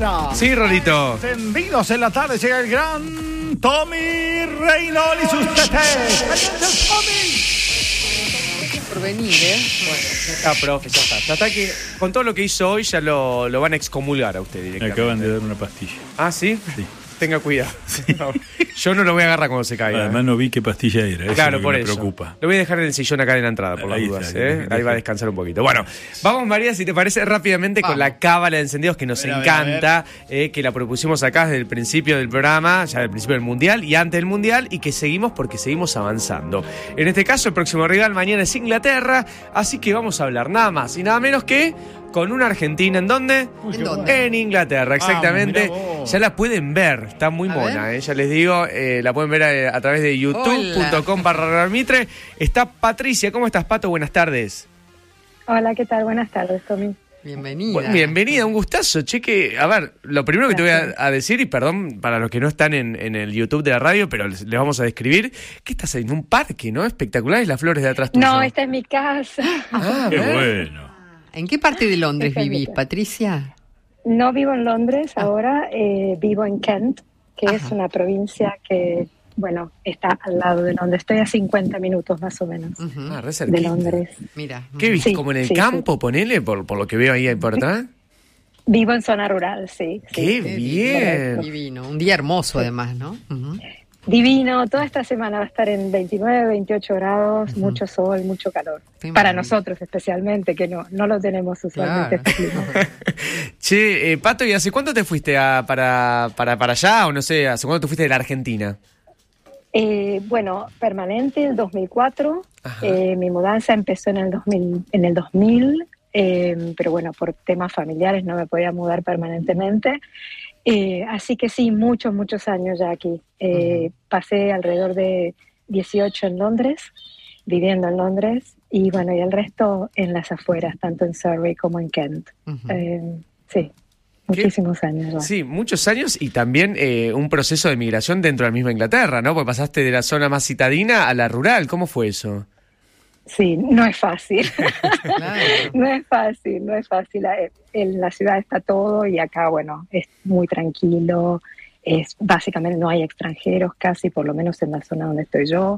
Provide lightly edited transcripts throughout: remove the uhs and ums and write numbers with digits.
Rivera. Sí, Rolito. Encendidos en la tarde llega el gran Tommy Reynol y sus tetés. Por venir, Bueno, Ya está, profe, ya está. Ya está que con todo lo que hizo hoy ya lo van a excomulgar a usted Me directamente. acaban de dar una pastilla. ¿Ah, sí? Sí. Tenga cuidado. No, yo no lo voy a agarrar cuando se caiga. Además no vi qué pastilla era. Eso Claro, es lo por que me eso. preocupa. Lo voy a dejar en el sillón acá en la entrada, por las Ahí dudas. está, Ahí va a descansar un poquito. Bueno, vamos, María, si te parece, rápidamente con la cábala de encendidos que nos encanta, que la propusimos acá desde el principio del programa, ya del principio del Mundial y antes del Mundial, y que seguimos porque seguimos avanzando. En este caso, el próximo rival mañana es Inglaterra, así que vamos a hablar nada más y nada menos que con una Argentina. ¿En dónde? ¿En dónde? En Inglaterra, exactamente. mirá vos. Ya la pueden ver, está muy A mona, ver. ya les digo, la pueden ver a través de youtube.com/Mitre. Está Patricia, ¿cómo estás, Pato? Buenas tardes. Hola, ¿qué tal? Buenas tardes, Tommy. Bienvenida. Bueno, bienvenida, un gustazo. Cheque, a ver, lo primero que te voy a decir, y perdón para los que no están en el YouTube de la radio, pero les vamos a describir, que estás en un parque, ¿no? Espectaculares las flores de atrás tuyo. No, esta es mi casa. Ah, Qué ¿ves? bueno. ¿En qué parte de Londres Esta es vivís, mi- Patricia? No vivo en Londres ahora, vivo en Kent, que es una provincia que, bueno, está al lado de Londres. Estoy a 50 minutos más o menos Ujú. Ah, re de cerquita. Londres. Mira. ¿Qué viste? Sí, ¿Como en el sí, campo, ponele, por lo que veo ahí por atrás? Vivo en zona rural, sí. ¡Qué sí. bien! Divino. Un día hermoso, además, ¿no? Ujú. Divino, toda esta semana va a estar en 29, 28 grados, mucho sol, mucho calor. Qué Para maravilla. nosotros especialmente, que no lo tenemos usualmente. Claro. este clima. Che, Pato, ¿y hace cuánto te fuiste para allá? O no sé, ¿hace cuánto te fuiste de la Argentina? Bueno, permanente el 2004. Ajá. Mi mudanza empezó en el 2000, pero bueno, por temas familiares no me podía mudar permanentemente. Así que sí, muchos años ya aquí. Pasé alrededor de 18 en Londres, viviendo en Londres, y bueno, y el resto en las afueras, tanto en Surrey como en Kent. Ujú. Sí, muchísimos años ya. Sí, muchos años y también un proceso de migración dentro de la misma Inglaterra, ¿no? Porque pasaste de la zona más citadina a la rural. ¿Cómo fue eso? Sí, no es fácil. Claro. No es fácil, no es fácil. En la ciudad está todo y acá, bueno, es muy tranquilo. Básicamente no hay extranjeros casi, por lo menos en la zona donde estoy yo.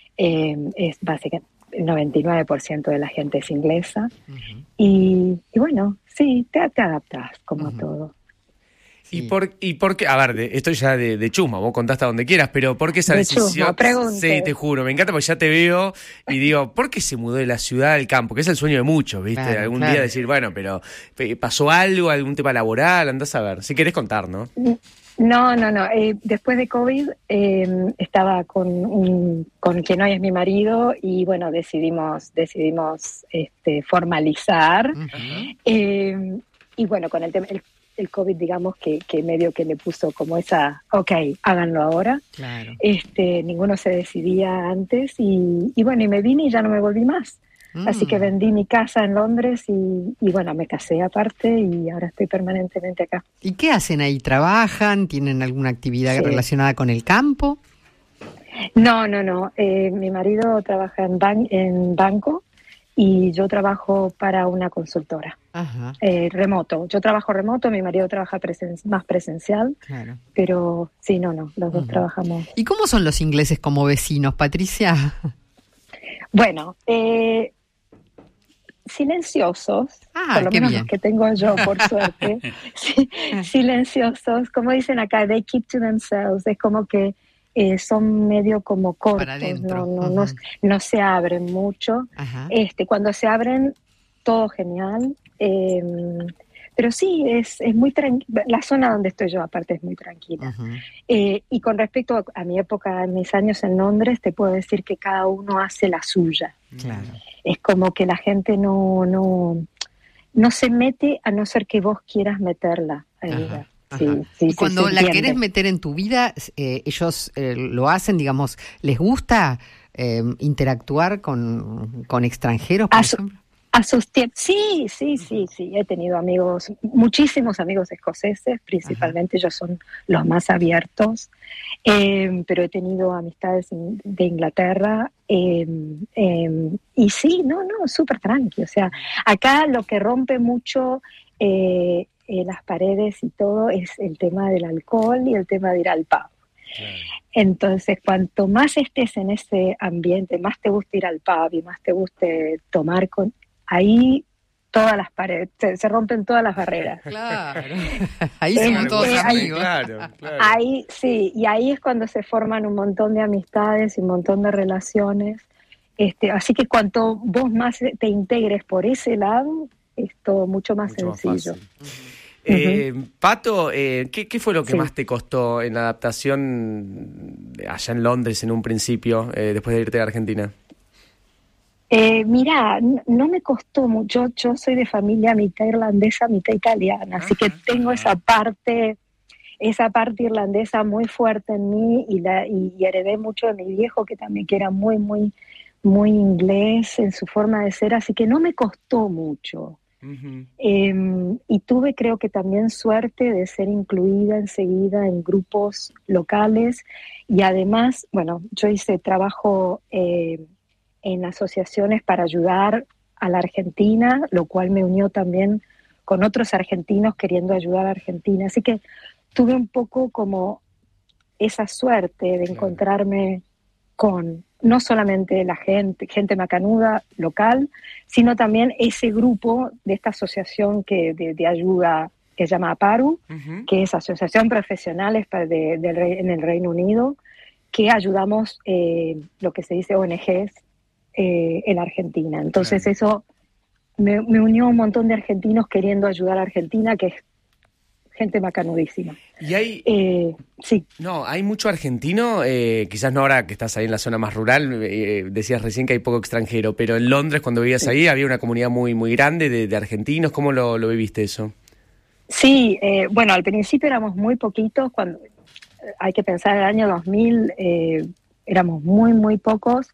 Es básicamente el 99% de la gente es inglesa. Ujú. Y bueno, sí, te adaptas como Ujú. todo. ¿Y por qué? A ver, esto ya de chuma, vos contaste a donde quieras, pero ¿por qué esa De decisión? chusma, pregunte. Sí, te juro, me encanta porque ya te veo y digo, ¿por qué se mudó de la ciudad al campo? Que es el sueño de muchos, ¿viste? Claro, Algún claro. día decir, bueno, pero ¿pasó algo, algún tema laboral? Andás a ver, si querés contar, ¿no? No. Después de COVID estaba con quien hoy es mi marido y bueno, decidimos formalizar. Ujú. Y bueno, con el tema, el COVID, digamos que medio que le puso como esa, ok, háganlo ahora. Claro. Ninguno se decidía antes y bueno, y me vine y ya no me volví más. Así que vendí mi casa en Londres y bueno, me casé aparte y ahora estoy permanentemente acá. ¿Y qué hacen ahí? ¿Trabajan? ¿Tienen alguna actividad Sí. relacionada con el campo? No. Mi marido trabaja en banco y yo trabajo para una consultora. Ajá, Remoto. Yo trabajo remoto, mi marido trabaja más presencial, claro. pero sí, los dos trabajamos. ¿Y cómo son los ingleses como vecinos, Patricia? Bueno, silenciosos, por lo qué menos bien. los que tengo yo, por suerte. Sí, silenciosos, como dicen acá, they keep to themselves, es como que son medio como cortos, Para adentro. no no se abren mucho. Ajá. Cuando se abren, todo genial. Pero sí, es muy tranquila. La zona donde estoy yo, aparte, es muy tranquila. Ujú. Y con respecto a mi época, a mis años en Londres, te puedo decir que cada uno hace la suya. Claro. Es como que la gente no se mete a no ser que vos quieras meterla. Ajá. Sí, Ajá. sí, Y sí, cuando se la entiende. querés meter en tu vida, ellos lo hacen, digamos, ¿les gusta interactuar con extranjeros, por ejemplo? A sus tiempos, sí, he tenido amigos, muchísimos amigos escoceses, principalmente ellos son los más abiertos, pero he tenido amistades de Inglaterra, y sí, súper tranqui, o sea, acá lo que rompe mucho las paredes y todo es el tema del alcohol y el tema de ir al pub. Entonces, cuanto más estés en ese ambiente, más te gusta ir al pub y más te guste tomar ahí todas las paredes, se rompen todas las barreras. Claro. Ahí somos todos amigos. Claro. Ahí sí, y ahí es cuando se forman un montón de amistades y un montón de relaciones. Así que cuanto vos más te integres por ese lado, es todo mucho más sencillo. Pato, ¿qué fue lo que más te costó en la adaptación allá en Londres en un principio, después de irte a Argentina? Mirá, no me costó mucho. Yo soy de familia mitad irlandesa, mitad italiana, así que tengo esa parte irlandesa muy fuerte en mí y heredé mucho de mi viejo, que era muy, muy, muy inglés en su forma de ser, así que no me costó mucho. Y tuve, creo que también suerte de ser incluida enseguida en grupos locales y además, bueno, yo hice trabajo en asociaciones para ayudar a la Argentina, lo cual me unió también con otros argentinos queriendo ayudar a Argentina, así que tuve un poco como esa suerte de encontrarme con no solamente la gente macanuda local, sino también ese grupo de esta asociación de ayuda que se llama APARU, que es Asociación Profesionales en el Reino Unido, que ayudamos lo que se dice ONGs en Argentina. Entonces eso me unió a un montón de argentinos queriendo ayudar a Argentina, que es gente macanudísima. Y hay... sí. No, hay mucho argentino, quizás no ahora que estás ahí en la zona más rural, decías recién que hay poco extranjero, pero en Londres cuando vivías ahí había una comunidad muy, muy grande de argentinos. ¿Cómo lo viviste eso? Sí, bueno, al principio éramos muy poquitos, cuando hay que pensar en el año 2000, éramos muy, muy pocos,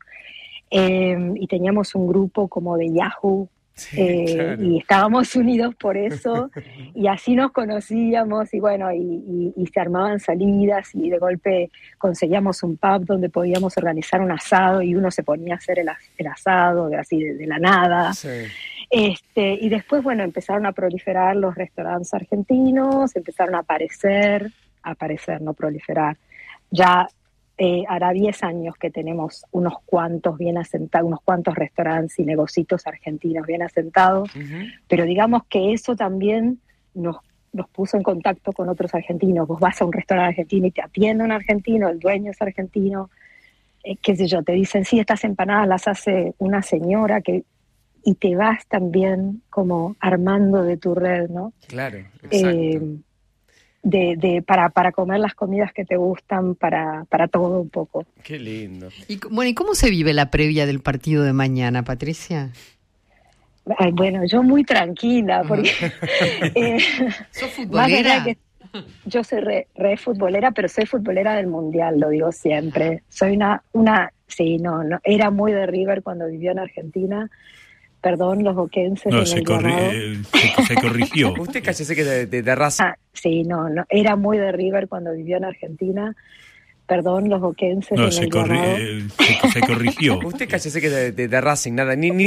y teníamos un grupo como de Yahoo, claro. Y estábamos unidos por eso y así nos conocíamos y bueno, y se armaban salidas y de golpe conseguíamos un pub donde podíamos organizar un asado y uno se ponía a hacer el asado así de la nada. Sí. Y después, bueno, empezaron a proliferar los restaurantes argentinos, empezaron a aparecer, no proliferar. Ya hará 10 años que tenemos unos cuantos bien asentados, unos cuantos restaurantes y negocios argentinos bien asentados, pero digamos que eso también nos puso en contacto con otros argentinos. Vos vas a un restaurante argentino y te atiende un argentino, el dueño es argentino, qué sé yo, te dicen, sí, estas empanadas las hace una señora y te vas también como armando de tu red, ¿no? Claro, exacto. Para comer las comidas que te gustan, para todo un poco. Qué lindo. ¿Y cómo se vive la previa del partido de mañana, Patricia? Ay, bueno, yo muy tranquila, porque... ¿Sos futbolera? Yo soy re futbolera, pero soy futbolera del Mundial, lo digo siempre. Soy sí, no, era muy de River cuando vivió en Argentina. Perdón, los boquenses. No, se corrigió. Usted cállese que de raza. Sí, no, era muy de River cuando vivió en Argentina. Perdón, los boquenses. No, se corrigió. Usted cállese que de Racing, nada, ni